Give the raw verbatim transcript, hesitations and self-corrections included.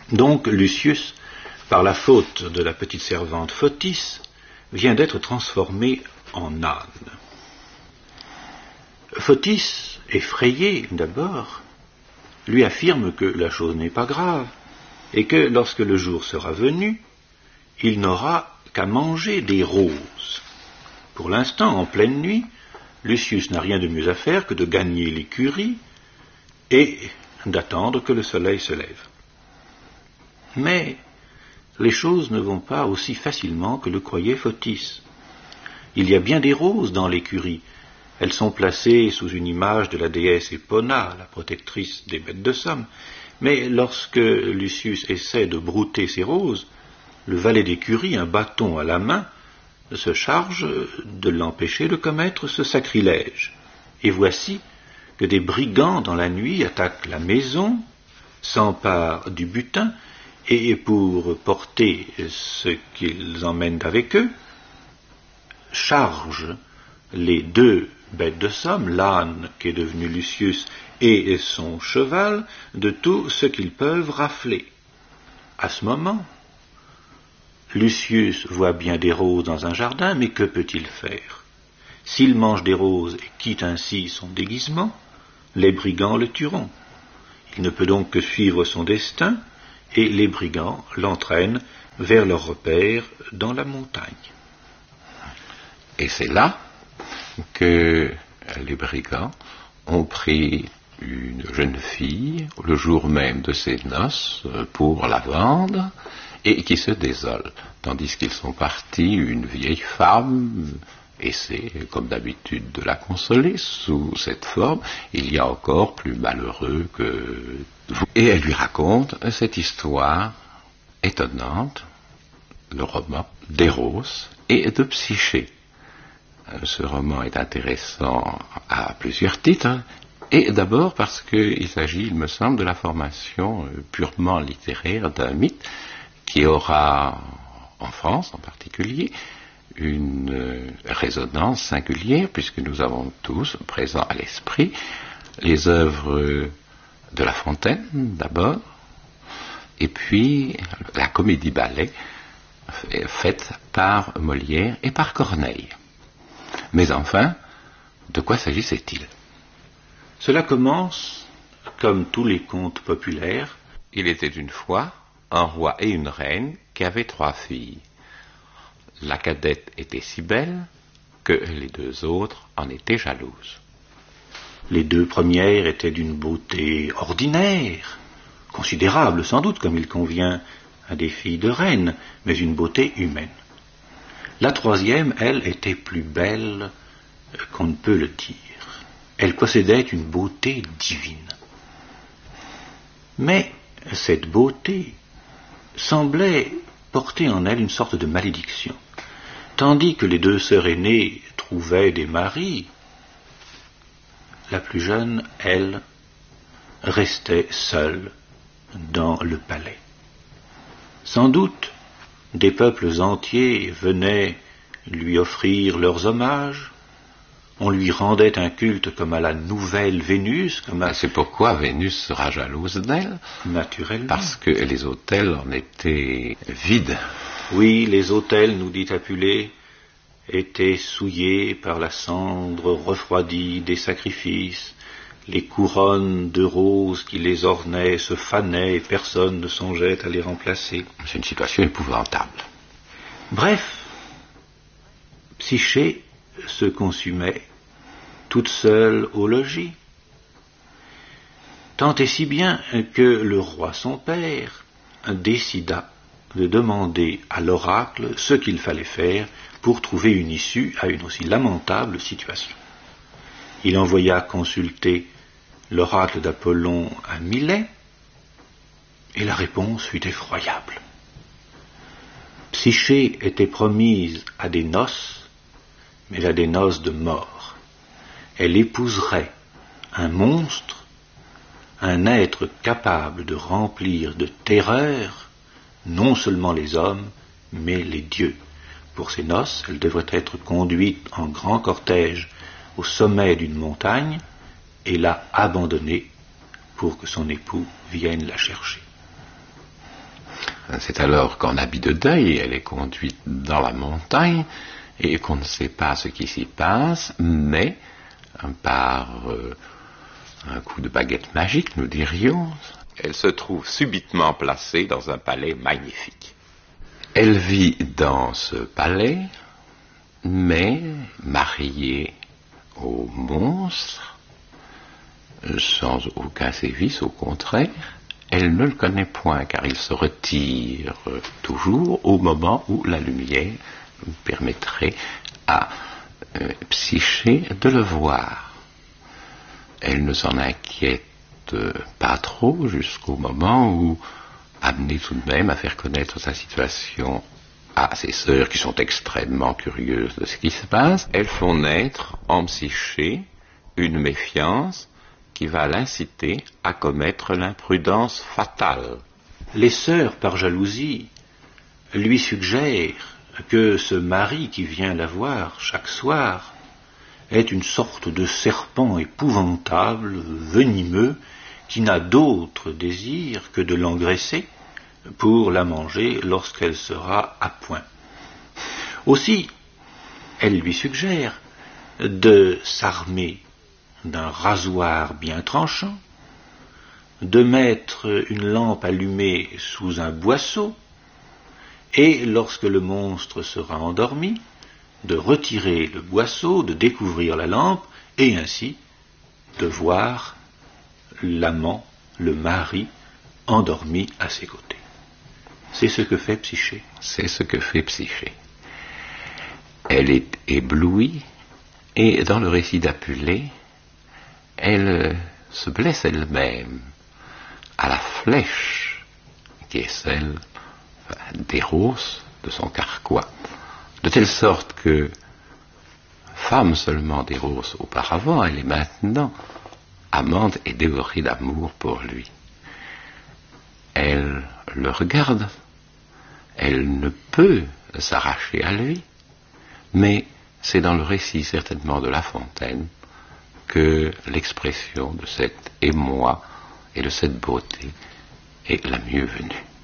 Donc Lucius, par la faute de la petite servante Photis, vient d'être transformé en âne. Photis, effrayé d'abord, lui affirme que la chose n'est pas grave et que lorsque le jour sera venu, il n'aura qu'à manger des roses. Pour l'instant, en pleine nuit, Lucius n'a rien de mieux à faire que de gagner l'écurie et d'attendre que le soleil se lève. Mais les choses ne vont pas aussi facilement que le croyait Photis. Il y a bien des roses dans l'écurie. Elles sont placées sous une image de la déesse Epona, la protectrice des bêtes de somme. Mais lorsque Lucius essaie de brouter ces roses, le valet d'écurie, un bâton à la main, se charge de l'empêcher de commettre ce sacrilège. Et voici que des brigands dans la nuit attaquent la maison, s'emparent du butin, et pour porter ce qu'ils emmènent avec eux, chargent les deux bêtes de somme, l'âne qui est devenu Lucius et son cheval, de tout ce qu'ils peuvent rafler. À ce moment, Lucius voit bien des roses dans un jardin, mais que peut-il faire? S'il mange des roses et quitte ainsi son déguisement, les brigands le tueront. Il ne peut donc que suivre son destin, et les brigands l'entraînent vers leur repère dans la montagne. Et c'est là que les brigands ont pris une jeune fille le jour même de ses noces pour la vendre et qui se désolent, tandis qu'ils sont partis, une vieille femme essaie, comme d'habitude, de la consoler sous cette forme. Il y a encore plus malheureux que vous. Et elle lui raconte cette histoire étonnante, le roman d'Eros et de Psyché. Ce roman est intéressant à plusieurs titres, et d'abord parce qu'il s'agit, il me semble, de la formation purement littéraire d'un mythe qui aura, en France en particulier, une résonance singulière, puisque nous avons tous présents à l'esprit les œuvres de La Fontaine, d'abord, et puis la comédie-ballet faite par Molière et par Corneille. Mais enfin, de quoi s'agissait-il? Cela commence comme tous les contes populaires. Il était une fois un roi et une reine qui avaient trois filles. La cadette était si belle que les deux autres en étaient jalouses. Les deux premières étaient d'une beauté ordinaire, considérable sans doute comme il convient à des filles de reines, mais une beauté humaine. La troisième, elle, était plus belle qu'on ne peut le dire. Elle possédait une beauté divine. Mais cette beauté semblait porter en elle une sorte de malédiction. Tandis que les deux sœurs aînées trouvaient des maris, la plus jeune, elle, restait seule dans le palais. Sans doute, des peuples entiers venaient lui offrir leurs hommages, on lui rendait un culte comme à la nouvelle Vénus. Comme à... C'est pourquoi Vénus sera jalouse d'elle. Naturellement. Parce que les autels en étaient vides. Oui, les autels, nous dit Apulée, étaient souillés par la cendre refroidie des sacrifices. Les couronnes de roses qui les ornaient se fanaient et personne ne songeait à les remplacer. C'est une situation épouvantable. Bref, Psyché se consumait toute seule au logis. Tant et si bien que le roi son père décida de demander à l'oracle ce qu'il fallait faire pour trouver une issue à une aussi lamentable situation. Il envoya consulter l'oracle d'Apollon à Milet, et la réponse fut effroyable. Psyché était promise à des noces, mais à des noces de mort. Elle épouserait un monstre, un être capable de remplir de terreur non seulement les hommes, mais les dieux. Pour ces noces, elle devrait être conduite en grand cortège au sommet d'une montagne et là abandonnée pour que son époux vienne la chercher. C'est alors qu'en habit de deuil, elle est conduite dans la montagne et qu'on ne sait pas ce qui s'y passe, mais par euh, un coup de baguette magique, nous dirions, elle se trouve subitement placée dans un palais magnifique. Elle vit dans ce palais, mais mariée au monstre, sans aucun sévice, au contraire. Elle ne le connaît point, car il se retire toujours au moment où la lumière permettrait à euh, Psyché de le voir. Elle ne s'en inquiète pas trop jusqu'au moment où, amenée tout de même à faire connaître sa situation à ses sœurs qui sont extrêmement curieuses de ce qui se passe, elles font naître en Psyché une méfiance qui va l'inciter à commettre l'imprudence fatale. Les sœurs, par jalousie, lui suggèrent que ce mari qui vient la voir chaque soir est une sorte de serpent épouvantable, venimeux, qui n'a d'autre désir que de l'engraisser pour la manger lorsqu'elle sera à point. Aussi, elle lui suggère de s'armer d'un rasoir bien tranchant, de mettre une lampe allumée sous un boisseau, et lorsque le monstre sera endormi, de retirer le boisseau, de découvrir la lampe, et ainsi de voir l'amant, le mari, endormi à ses côtés. C'est ce que fait Psyché. C'est ce que fait Psyché. Elle est éblouie, et dans le récit d'Apulée, elle se blesse elle-même à la flèche qui est celle d'Héros, de son carquois, de telle sorte que, femme seulement d'Héros auparavant, elle est maintenant amante et dévorée d'amour pour lui. Elle le regarde, elle ne peut s'arracher à lui, mais c'est dans le récit certainement de La Fontaine que l'expression de cet émoi et de cette beauté est la mieux venue.